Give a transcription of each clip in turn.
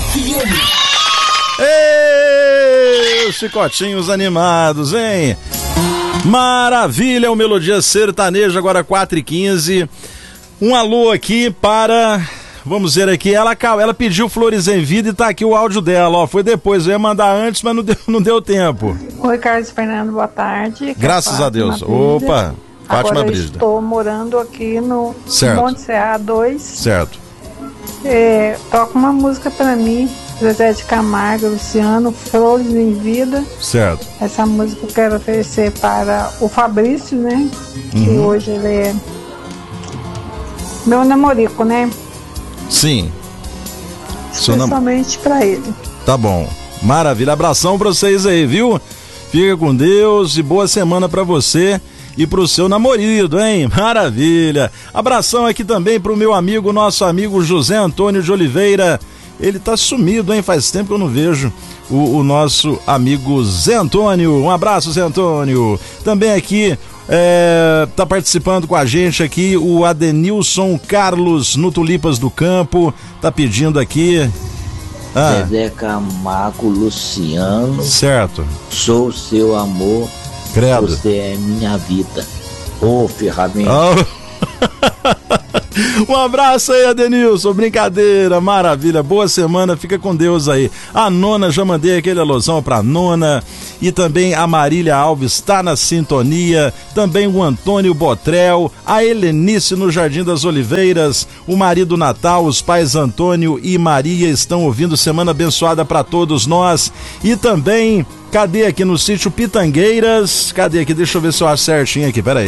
FM. Ei, os chicotinhos animados, hein? Maravilha, o Melodia Sertaneja, agora 4h15. Um alô aqui para... Vamos ver aqui, ela pediu Flores em Vida e tá aqui o áudio dela, ó. Foi depois, eu ia mandar antes, mas não deu tempo. Oi, Carlos Fernando, boa tarde. Graças a Deus. Opa, Fátima Brígida. Estou morando aqui no Monte Serra 2. Certo. Toca uma música pra mim, Zezé de Camargo, Luciano, Flores em Vida. Certo. Essa música eu quero oferecer para o Fabrício, né? Que hoje ele é meu namorico, né? Sim. Especialmente pra ele. Tá bom. Maravilha. Abração pra vocês aí, viu? Fica com Deus e boa semana pra você e pro seu namorado, hein? Maravilha. Abração aqui também pro meu amigo, nosso amigo José Antônio de Oliveira. Ele tá sumido, hein? Faz tempo que eu não vejo o nosso amigo Zé Antônio. Um abraço, Zé Antônio. Também aqui tá participando com a gente aqui o Adenilson Carlos no Tulipas do Campo. Tá pedindo aqui Zezé Camargo, Luciano. Certo. Sou seu amor. Credo. Você é minha vida. Ô, ferramenta. Um abraço aí, Adenilson, brincadeira, maravilha, boa semana, fica com Deus aí. A Nona, já mandei aquele alusão pra Nona, e também a Marília Alves tá na sintonia, também o Antônio Botrel, a Helenice no Jardim das Oliveiras, o marido Natal, os pais Antônio e Maria estão ouvindo, semana abençoada pra todos nós, e também, cadê aqui no sítio Pitangueiras, cadê aqui, deixa eu ver se eu acho certinho aqui, peraí.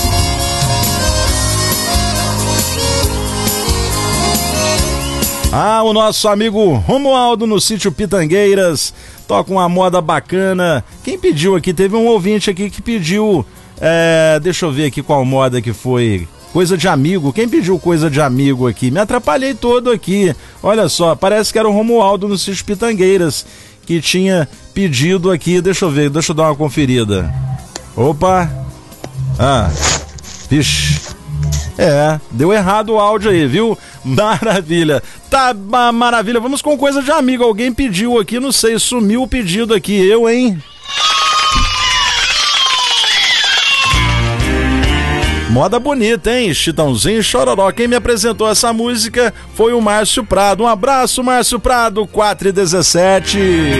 O nosso amigo Romualdo no sítio Pitangueiras, toca uma moda bacana. Quem pediu aqui? Teve um ouvinte aqui que pediu, deixa eu ver aqui qual moda que foi. Coisa de amigo, quem pediu coisa de amigo aqui? Me atrapalhei todo aqui, olha só, parece que era o Romualdo no sítio Pitangueiras, que tinha pedido aqui, deixa eu ver, deixa eu dar uma conferida. Opa, vixe. Deu errado o áudio aí, viu? Maravilha. Tá, maravilha. Vamos com coisa de amigo. Alguém pediu aqui, não sei, sumiu o pedido aqui. Eu, hein? Moda bonita, hein? Chitãozinho e Chororó. Quem me apresentou essa música foi o Márcio Prado. Um abraço, Márcio Prado, 4h17.